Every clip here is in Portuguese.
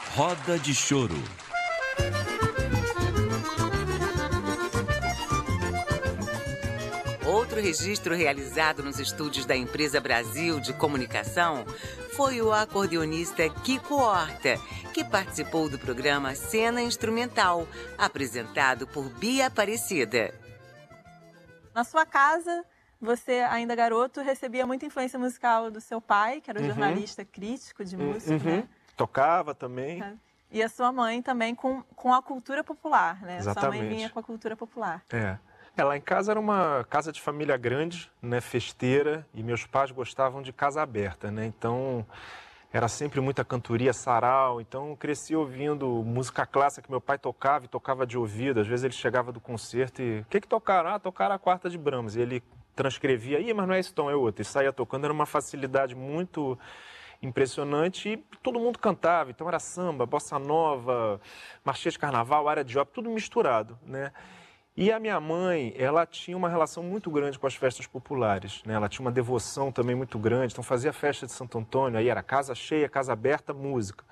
Roda de Choro. Outro registro realizado nos estúdios da Empresa Brasil de Comunicação foi o acordeonista Kiko Horta, que participou do programa Cena Instrumental, apresentado por Bia Aparecida. Na sua casa, você, ainda garoto, recebia muita influência musical do seu pai, que era jornalista crítico de música, né? Tocava também. E a sua mãe também com a cultura popular, né? Exatamente. Sua mãe vinha com a cultura popular. Lá em casa era uma casa de família grande, né, festeira, e meus pais gostavam de casa aberta, né? Então era sempre muita cantoria, sarau. Então eu cresci ouvindo música clássica que meu pai tocava e tocava de ouvido. Às vezes ele chegava do concerto e... O que tocaram? Tocaram a quarta de Brahms. E ele transcrevia, mas não é esse tom, é outro. E saía tocando, era uma facilidade muito impressionante e todo mundo cantava. Então era samba, bossa nova, marchinha de carnaval, área de ópera, tudo misturado, né? E a minha mãe, ela tinha uma relação muito grande com as festas populares, né? Ela tinha uma devoção também muito grande, então fazia festa de Santo Antônio, aí era casa cheia, casa aberta, música.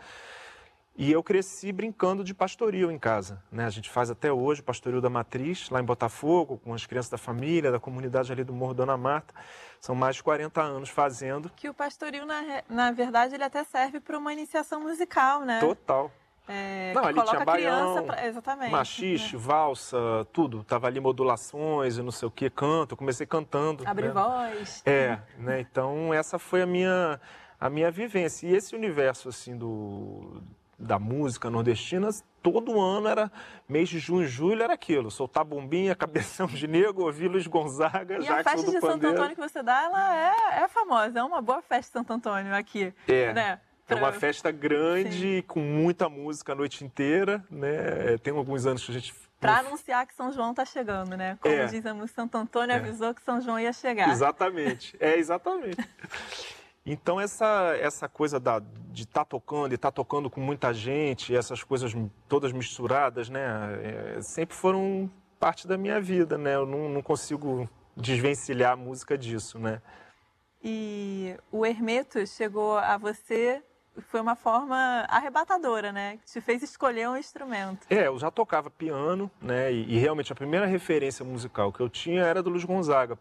E eu cresci brincando de pastoril em casa, né? A gente faz até hoje o pastoril da Matriz, lá em Botafogo, com as crianças da família, da comunidade ali do Morro Dona Marta. São mais de 40 anos fazendo. Que o pastoril, na verdade, ele até serve para uma iniciação musical, né? Total. Não, ali tinha baião, exatamente, machixe, valsa, tudo. Tava ali modulações e não sei o que, canto. Eu comecei cantando. Abre voz. Né? Então essa foi a minha vivência. E esse universo, assim, da música nordestina, todo ano era mês de junho, julho, era aquilo. Soltar bombinha, cabeção de negro, ouvir Luiz Gonzaga, e Jackson do Pandeiro. A festa de Santo Antônio que você dá, ela é famosa. É uma boa festa de Santo Antônio aqui. Né? É uma festa grande, com muita música a noite inteira, né? Tem alguns anos que a gente... Para anunciar que São João está chegando, né? Como diz a música, Santo Antônio avisou que São João ia chegar. Exatamente, exatamente. Então essa coisa de estar tocando e estar tocando com muita gente, essas coisas todas misturadas, né? Sempre foram parte da minha vida, né? Eu não consigo desvencilhar a música disso, né? E o Hermeto chegou a você... Foi uma forma arrebatadora, né? Que te fez escolher um instrumento. Eu já tocava piano, né? E realmente a primeira referência musical que eu tinha era do Luiz Gonzaga.